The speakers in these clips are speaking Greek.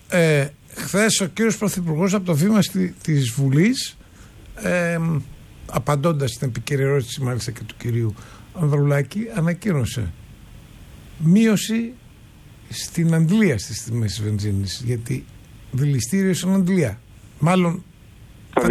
Χθες ο κύριος Πρωθυπουργός από το βήμα της Βουλής, απαντώντας στην επικαιρή ερώτηση μάλιστα και του κυρίου Ανδρουλάκη, ανακοίνωσε μείωση στην αντλία στις τιμές της βενζίνης, γιατί δηληστήριο στην αντλία. Μάλλον στα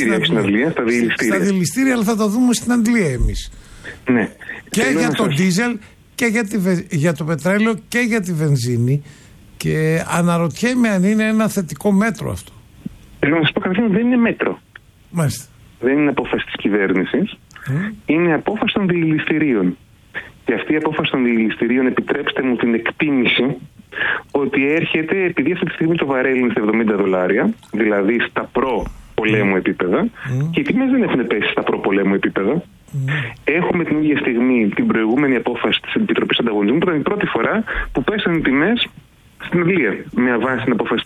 δηληστήρια, αλλά θα το δούμε στην αντλία εμείς. Ναι. Και για το ντίζελ και για το πετρέλαιο και για τη βενζίνη. Και αναρωτιέμαι αν είναι ένα θετικό μέτρο αυτό. Θέλω να σας πω καταρχήν, δεν είναι μέτρο. Μάλιστα. Δεν είναι απόφαση της κυβέρνησης. Είναι απόφαση των δηληστηρίων. Και αυτή η απόφαση των δηληστηρίων, επιτρέψτε μου την εκτίμηση, ότι έρχεται επειδή αυτή τη στιγμή το βαρέλι είναι στα $70, δηλαδή στα προ-πολέμου επίπεδα, και οι τιμές δεν έχουν πέσει στα προ-πολέμου επίπεδα. Έχουμε την ίδια στιγμή την προηγούμενη απόφαση της Επιτροπής Ανταγωνισμού, που ήταν η πρώτη φορά που πέσαν οι τιμές στην Αγγλία, με βάση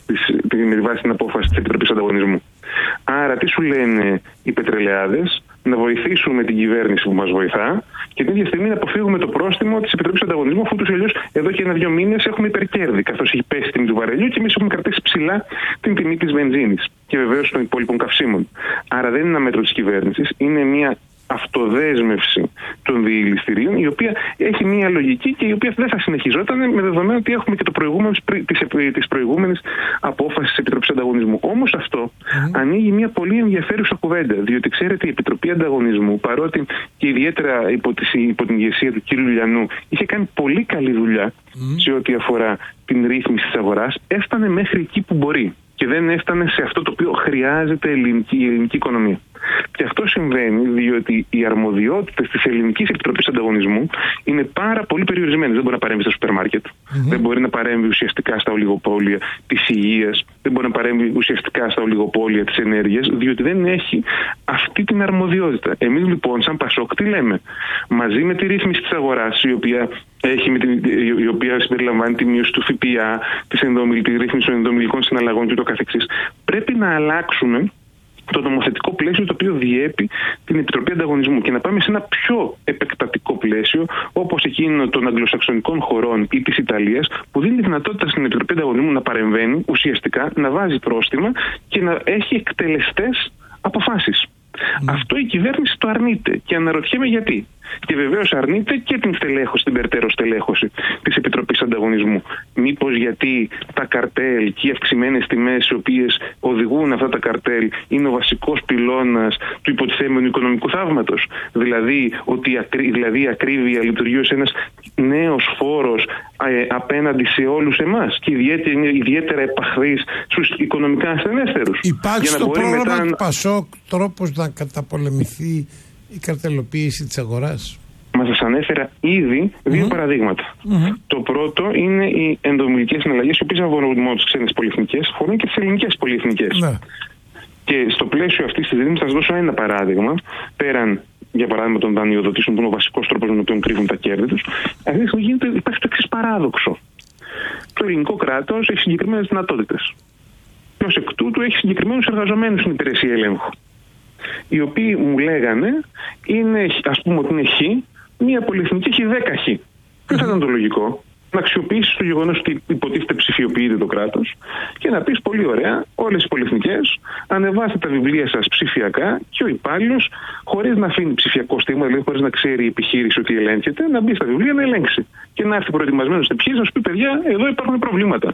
την απόφαση της Επιτροπής Ανταγωνισμού. Άρα, τι σου λένε οι πετρελαιάδες? Να βοηθήσουμε την κυβέρνηση που μας βοηθά και την ίδια στιγμή να αποφύγουμε το πρόστιμο της Επιτροπής Ανταγωνισμού, αφού τους αλλιώς εδώ και 1-2 μήνες έχουμε υπερκέρδη, καθώς έχει πέσει η τιμή του βαρελιού και εμείς έχουμε κρατήσει ψηλά την τιμή της βενζίνης και βεβαίως των υπόλοιπων καυσίμων. Άρα δεν είναι ένα μέτρο της κυβέρνησης, είναι μια αυτοδέσμευση των δηληστηρίων, η οποία έχει μια λογική και η οποία δεν θα συνεχιζόταν, με δεδομένο ότι έχουμε και της προηγούμενης απόφασης της Επιτροπής Ανταγωνισμού. Όμως αυτό ανοίγει μια πολύ ενδιαφέρουσα κουβέντα, διότι ξέρετε, η Επιτροπή Ανταγωνισμού, παρότι και ιδιαίτερα υπό την ηγεσία του κ. Λουλιανού είχε κάνει πολύ καλή δουλειά σε ό,τι αφορά την ρύθμιση της αγοράς, έφτανε μέχρι εκεί που μπορεί και δεν έφτανε σε αυτό το οποίο χρειάζεται η ελληνική οικονομία. Και αυτό συμβαίνει διότι οι αρμοδιότητες της Ελληνικής Επιτροπής Ανταγωνισμού είναι πάρα πολύ περιορισμένες. Δεν μπορεί να παρέμβει στα σούπερ μάρκετ, δεν μπορεί να παρέμβει ουσιαστικά στα ολιγοπόλια της υγείας, δεν μπορεί να παρέμβει ουσιαστικά στα ολιγοπόλια της ενέργειας, διότι δεν έχει αυτή την αρμοδιότητα. Εμείς λοιπόν, σαν Πασόκ, τι λέμε? Μαζί με τη ρύθμιση της αγοράς, η οποία συμπεριλαμβάνει τη μείωση του ΦΠΑ, τη ρύθμιση των ενδομιλικών συναλλαγών κ.ο.κ., πρέπει να αλλάξουμε το νομοθετικό πλαίσιο το οποίο διέπει την Επιτροπή Ανταγωνισμού και να πάμε σε ένα πιο επεκτατικό πλαίσιο, όπως εκείνο των αγγλοσαξονικών χωρών ή της Ιταλίας, που δίνει τη δυνατότητα στην Επιτροπή Ανταγωνισμού να παρεμβαίνει ουσιαστικά, να βάζει πρόστιμα και να έχει εκτελεστές αποφάσεις. Αυτό η κυβέρνηση το αρνείται και αναρωτιέμαι γιατί. Και βεβαίως αρνείται και την περαιτέρω στελέχωση της Επιτροπής Ανταγωνισμού. Μήπως γιατί τα καρτέλ και οι αυξημένες τιμές οι οποίες οδηγούν αυτά τα καρτέλ είναι ο βασικός πυλώνας του υποτιθέμενου οικονομικού θαύματος? Δηλαδή η ακρίβεια λειτουργεί ως ένας νέος φόρος απέναντι σε όλους εμάς και ιδιαίτερα επαχθής στους οικονομικά ασθενέστερους. Υπάρχει στο πρόγραμμα του Πασόκ τρόπος να καταπολεμηθεί η καρτελοποίηση της αγοράς? Μας σας ανέφερα ήδη δύο παραδείγματα. Το πρώτο είναι οι ενδομιλικές συναλλαγές, οι οποίες αφορούν μόνο τις ξένες πολυεθνικές, αφορούν και τις ελληνικές πολυεθνικές. Και στο πλαίσιο αυτής της δήμης θα σας δώσω ένα παράδειγμα, πέραν για παράδειγμα των δανειοδοτήσεων, που είναι ο βασικός τρόπος με τον οποίο κρύβουν τα κέρδη τους. Αυτή τη στιγμή υπάρχει το εξής παράδοξο. Το ελληνικό κράτος έχει συγκεκριμένες δυνατότητες. Και ως εκ τούτου έχει συγκεκριμένους εργαζομένους στην υπηρεσία ελέγχου, οι οποίοι μου λέγανε, ας πούμε ότι είναι Χ, μία πολυεθνική έχει 10 Χ. Ποιο θα ήταν το λογικό? Να αξιοποιήσεις το γεγονός ότι υποτίθεται ψηφιοποιείται το κράτος και να πεις πολύ ωραία, όλες οι πολυεθνικές ανεβάστε τα βιβλία σας ψηφιακά και ο υπάλληλος, χωρίς να αφήνει ψηφιακό στίγμα, δηλαδή χωρίς να ξέρει η επιχείρηση ότι ελέγχεται, να μπει στα βιβλία να ελέγξει και να έρθει προετοιμασμένος στην επιχείρηση να σου πει: παιδιά, εδώ υπάρχουν προβλήματα.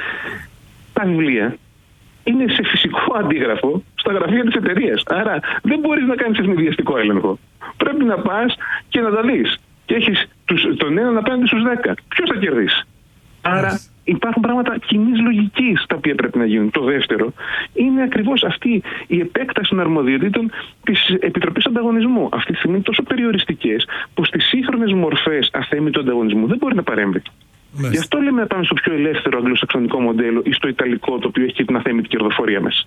Τα βιβλία είναι σε φυσικό αντίγραφο στα γραφεία της εταιρείας. Άρα δεν μπορείς να κάνεις ευνηδιαστικό έλεγχο. Πρέπει να πας και να τα δεις. Και έχεις τον έναν απέναντι στους 10. Ποιος θα κερδίσει? Άρα υπάρχουν πράγματα κοινής λογικής τα οποία πρέπει να γίνουν. Το δεύτερο είναι ακριβώς αυτή η επέκταση των αρμοδιοτήτων της Επιτροπής Ανταγωνισμού. Αυτή τη στιγμή είναι τόσο περιοριστικές που στις σύγχρονες μορφές αθέμητου ανταγωνισμού δεν μπορεί να παρέμβει. Γι' αυτό λέμε να πάμε στο πιο ελεύθερο αγγλοσαξονικό μοντέλο ή στο ιταλικό, το οποίο έχει και την αθέμητη κερδοφορία μέσα.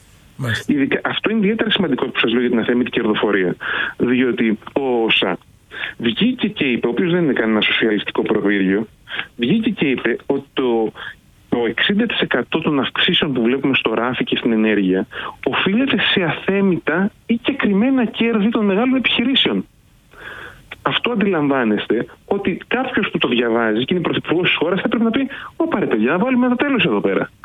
Αυτό είναι ιδιαίτερα σημαντικό που σας λέω για την αθέμητη κερδοφορία. Διότι ο ΩΣΑ βγήκε και είπε, ο οποίος δεν είναι κανένα σοσιαλιστικό προβύργιο, βγήκε και είπε ότι το 60% των αυξήσεων που βλέπουμε στο ράφι και στην ενέργεια οφείλεται σε αθέμητα ή κεκριμένα κέρδη των μεγάλων επιχειρήσεων. Αυτό αντιλαμβάνεστε ότι κάποιος που το διαβάζει και είναι πρωθυπουργός της χώρας θα πρέπει να πει: Ωπα ρε παιδιά, να βάλουμε ένα τέλος εδώ πέρα.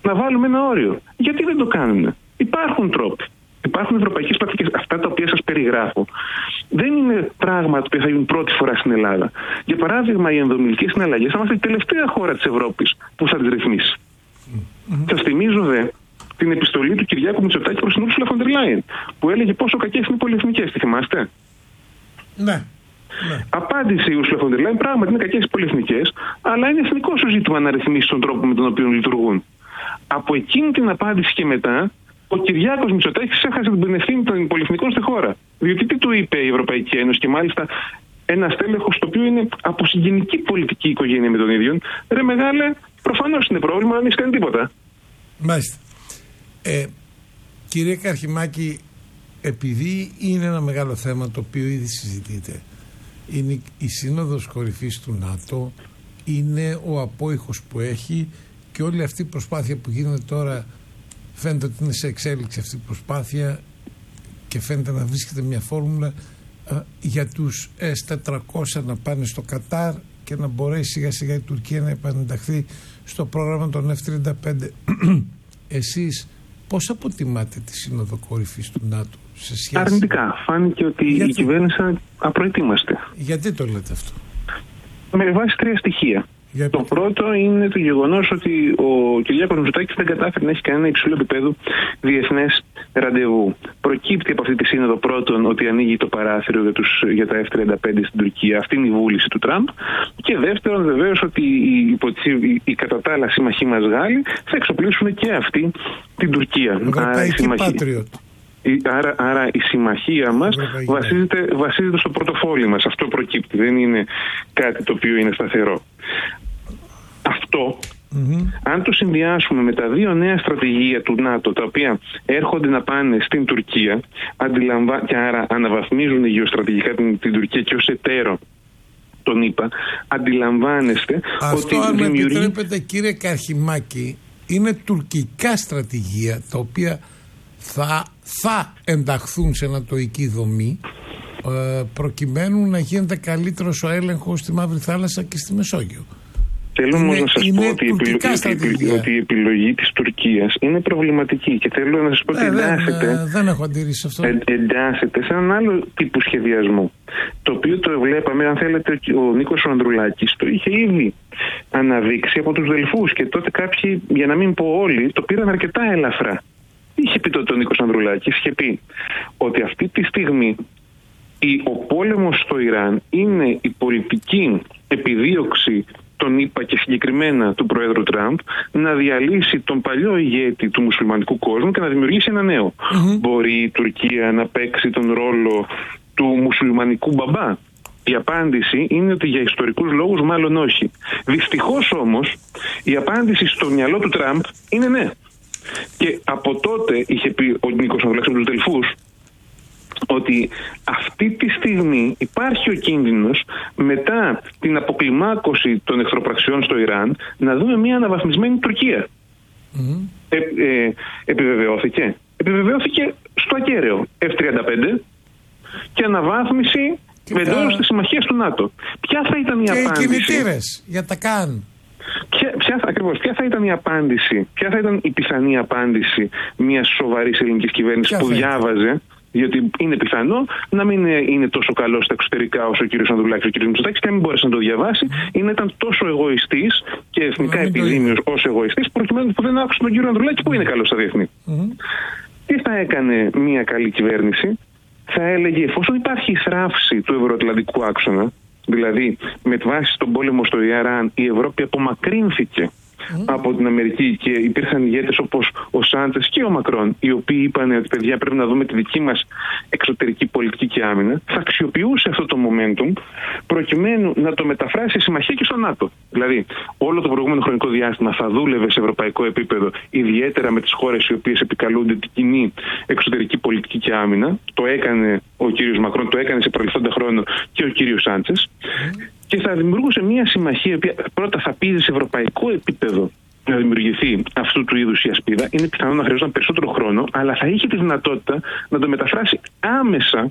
να βάλουμε ένα όριο. Γιατί δεν το κάνουμε? Υπάρχουν τρόποι. Υπάρχουν ευρωπαϊκές πρακτικές. Αυτά τα οποία σας περιγράφω δεν είναι πράγματα που θα γίνουν πρώτη φορά στην Ελλάδα. Για παράδειγμα, οι ενδομηλικές συναλλαγές θα είμαστε η τελευταία χώρα της Ευρώπης που θα τις ρυθμίσει. Σας θυμίζω την επιστολή του Κυριάκου Μητσοτάκη προς την Ούρσουλα φον ντερ Λάιεν, που έλεγε πόσο κακές είναι οι πολυεθνικές. Τη θυμάστε? Ναι. Απάντησε η Ούρσουλα φον ντερ Λάιεν: πράγματι είναι κακές οι πολυεθνικές, αλλά είναι εθνικό σου ζήτημα να ρυθμίσει τον τρόπο με τον οποίο λειτουργούν. Από εκείνη την απάντηση και μετά, ο Κυριάκος Μητσοτάκης έχασε την ευθύνη των πολυεθνικών στη χώρα. Διότι τι του είπε η Ευρωπαϊκή Ένωση, και μάλιστα ένα στέλεχος το οποίο είναι από συγγενική πολιτική οικογένεια με τον ίδιο: ρε μεγάλε, προφανώς είναι πρόβλημα, δεν έχει κάνει τίποτα. Μάλιστα. Κύριε Καρχιμάκη, επειδή είναι ένα μεγάλο θέμα το οποίο ήδη συζητείται, είναι η Σύνοδος Κορυφής του ΝΑΤΟ, είναι ο απόϊχος που έχει, και όλη αυτή η προσπάθεια που γίνεται τώρα φαίνεται ότι είναι σε εξέλιξη αυτή η προσπάθεια και φαίνεται να βρίσκεται μια φόρμουλα για τους S-400 να πάνε στο Κατάρ και να μπορέσει σιγά σιγά η Τουρκία να επανενταχθεί στο πρόγραμμα των F-35. Εσείς πώς αποτιμάτε τη Σύνοδο Κορυφής του ΝΑΤΟ σε σχέση? Αρνητικά. Φάνηκε ότι η κυβέρνηση απροετοίμαστε. Γιατί το λέτε αυτό? Με βάση 3 στοιχεία. Το πρώτο είναι το γεγονός ότι ο Κυριάκος Μητσοτάκης δεν κατάφερε να έχει κανένα υψηλό επίπεδο διεθνές ραντεβού. Προκύπτει από αυτή τη σύνοδο πρώτον ότι ανοίγει το παράθυρο για τα F-35 στην Τουρκία. Αυτή είναι η βούληση του Τραμπ. Και δεύτερον, βεβαίως, ότι οι κατά τα άλλα σύμμαχοί μας Γάλλοι θα εξοπλίσουν και αυτή την Τουρκία. Άρα η συμμαχία μας βασίζεται στο πορτοφόλι μας. Αυτό προκύπτει. Δεν είναι κάτι το οποίο είναι σταθερό. Αυτό, αν το συνδυάσουμε με τα 2 νέα στρατηγία του ΝΑΤΟ, τα οποία έρχονται να πάνε στην Τουρκία, και άρα αναβαθμίζουν γεωστρατηγικά την Τουρκία και ως εταίρο τον ΗΠΑ, αντιλαμβάνεστε αυτό, ότι αν με επιτρέπετε κύριε Καρχιμάκη, είναι τουρκικά στρατηγία τα οποία θα ενταχθούν σε ανατοϊκή δομή, προκειμένου να γίνεται καλύτερος ο έλεγχος στη Μαύρη Θάλασσα και στη Μεσόγειο. Θέλω όμως να σας πω ότι η επιλογή της Τουρκίας είναι προβληματική, και θέλω να σας πω ότι δεν έχω αντιρρήσει αυτό. Εντάσσεται σε έναν άλλο τύπου σχεδιασμό, το οποίο το βλέπαμε, αν θέλετε, ο Νίκος Ανδρουλάκης το είχε ήδη αναδείξει από τους Δελφούς, και τότε κάποιοι, για να μην πω όλοι, το πήραν αρκετά ελαφρά. Είχε πει τότε ο Νίκος Ανδρουλάκης, είχε πει ότι αυτή τη στιγμή ο πόλεμος στο Ιράν είναι η πολιτική επιδίωξη τον ΗΠΑ και συγκεκριμένα του Προέδρου Τραμπ να διαλύσει τον παλιό ηγέτη του μουσουλμανικού κόσμου και να δημιουργήσει ένα νέο. Μπορεί η Τουρκία να παίξει τον ρόλο του μουσουλμανικού μπαμπά? Η απάντηση είναι ότι για ιστορικούς λόγους μάλλον όχι. Δυστυχώς όμως η απάντηση στο μυαλό του Τραμπ είναι ναι. Και από τότε είχε πει ο Νίκος Ανδρουλάκης από τους Δελφούς ότι αυτή τη στιγμή υπάρχει ο κίνδυνος, μετά την αποκλιμάκωση των εχθροπραξιών στο Ιράν, να δούμε μια αναβαθμισμένη Τουρκία. Επιβεβαιώθηκε. Επιβεβαιώθηκε στο ακέραιο F-35 και αναβάθμιση εντός της συμμαχίας του ΝΑΤΟ. Ποια θα ήταν η απάντηση? Και οι κινητήρες για τα καν. Ποια θα ήταν η απάντηση, ποια θα ήταν η πιθανή απάντηση μιας σοβαρής ελληνικής κυβέρνησης που διάβαζε, διότι είναι πιθανό να μην είναι τόσο καλό στα εξωτερικά όσο ο κύριος Ανδρουλάκης, ο κύριος Μητσοτάκης, και να μην μπορέσει να το διαβάσει, ή να ήταν τόσο εγωιστής και εθνικά επιδήμιος ως εγωιστής, προκειμένου που δεν άκουσε τον κύριο Ανδρουλάκη που είναι καλός στα διεθνή. Τι θα έκανε μια καλή κυβέρνηση? Θα έλεγε, εφόσον υπάρχει η θράψη του ευρωατλαντικού άξονα, δηλαδή με βάση τον πόλεμο στο Ιράν, η Ευρώπη απομακρύνθηκε από την Αμερική και υπήρχαν ηγέτες όπως ο Σάντσες και ο Μακρόν, οι οποίοι είπαν ότι παιδιά πρέπει να δούμε τη δική μας εξωτερική πολιτική και άμυνα, θα αξιοποιούσε αυτό το momentum προκειμένου να το μεταφράσει σε συμμαχία και στο ΝΑΤΟ. Δηλαδή, όλο το προηγούμενο χρονικό διάστημα θα δούλευε σε ευρωπαϊκό επίπεδο, ιδιαίτερα με τις χώρες οι οποίες επικαλούνται την κοινή εξωτερική πολιτική και άμυνα. Το έκανε ο κύριος Μακρόν, το έκανε σε παρελθόντα χρόνο και ο κύριος Σάντσες. Και θα δημιουργούσε μια συμμαχία, η οποία πρώτα θα πείζει σε ευρωπαϊκό επίπεδο να δημιουργηθεί αυτού του είδους η ασπίδα. Είναι πιθανό να χρειαζόταν περισσότερο χρόνο, αλλά θα είχε τη δυνατότητα να το μεταφράσει άμεσα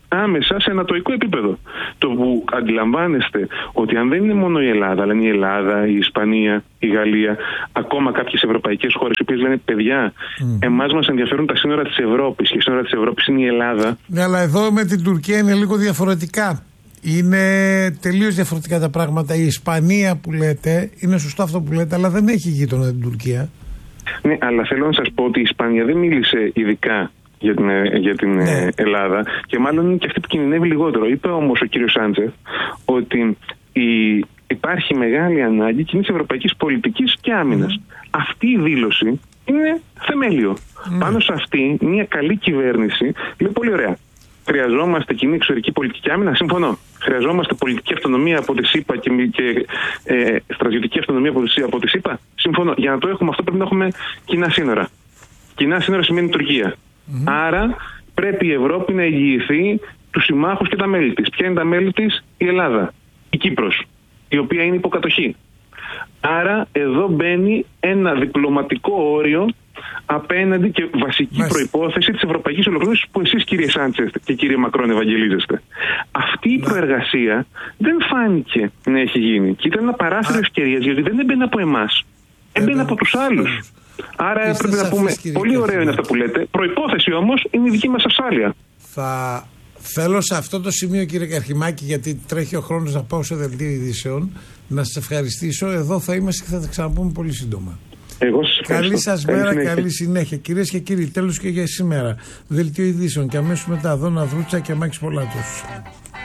άμεσα σε ανατοϊκό επίπεδο. Το που αντιλαμβάνεστε ότι αν δεν είναι μόνο η Ελλάδα, αλλά είναι η Ελλάδα, η Ισπανία, η Γαλλία, ακόμα κάποιες ευρωπαϊκές χώρες, οι οποίες λένε παιδιά, εμάς μας ενδιαφέρουν τα σύνορα της Ευρώπης και η σύνορα της Ευρώπης είναι η Ελλάδα. Ναι, αλλά εδώ με την Τουρκία είναι λίγο διαφορετικά. Είναι τελείως διαφορετικά τα πράγματα. Η Ισπανία που λέτε, είναι σωστό αυτό που λέτε, αλλά δεν έχει γείτονα την Τουρκία. Ναι, αλλά θέλω να σας πω ότι η Ισπανία δεν μίλησε ειδικά για την Ελλάδα και μάλλον είναι και αυτή που κινδυνεύει λιγότερο. Είπε όμως ο κύριος Σάντσεφ ότι υπάρχει μεγάλη ανάγκη κοινής ευρωπαϊκής πολιτικής και άμυνας. Αυτή η δήλωση είναι θεμέλιο. Πάνω σε αυτή μια καλή κυβέρνηση λέει πολύ ωραία. Χρειαζόμαστε κοινή εξωτερική πολιτική και άμυνα, συμφωνώ. Χρειαζόμαστε πολιτική αυτονομία από τη ΣΥΠΑ και στρατιωτική αυτονομία από τη ΣΥΠΑ, συμφωνώ. Για να το έχουμε αυτό πρέπει να έχουμε κοινά σύνορα. Κοινά σύνορα σημαίνει Τουρκία. Άρα πρέπει η Ευρώπη να εγγυηθεί τους συμμάχους και τα μέλη της. Ποια είναι τα μέλη της? Η Ελλάδα, η Κύπρος, η οποία είναι υποκατοχή. Άρα εδώ μπαίνει ένα διπλωματικό όριο απέναντι και βασική προϋπόθεση της ευρωπαϊκής ολοκλήρωσης που εσείς κύριε Σάντσεφ και κύριε Μακρόν ευαγγελίζεστε. Αυτή η προεργασία δεν φάνηκε να έχει γίνει και ήταν ένα παράθυρο ευκαιρίας γιατί δεν έμπαινε από εμάς, έμπαινε από τους άλλους. Άρα πρέπει να πούμε, πολύ ωραίο είναι αυτό που λέτε, προϋπόθεση όμως είναι η δική μας ασφάλεια. Θέλω σε αυτό το σημείο κύριε Καρχημάκη, γιατί τρέχει ο χρόνος να πάω σε δελτίο ειδήσεων, να σας ευχαριστήσω. Εδώ θα είμαστε και θα τα ξαναπούμε πολύ σύντομα. Εγώ σας ευχαριστώ. Καλή σας μέρα, καλή συνέχεια. Κυρίες και κύριοι, τέλος και για σήμερα. Δελτίο ειδήσεων και αμέσως μετά Δώνα Δρούτσα και Μάκης Πολάτος.